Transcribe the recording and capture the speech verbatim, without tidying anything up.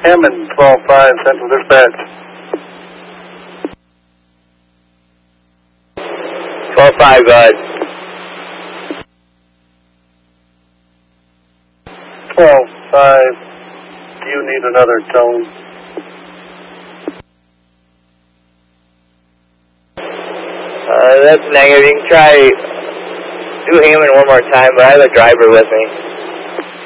Hammond, twelve five, Central Dispatch. twelve five, go ahead. twelve five, do you need another tone? Uh, that's negative. You can try do Hammond one more time, but I have a driver with me.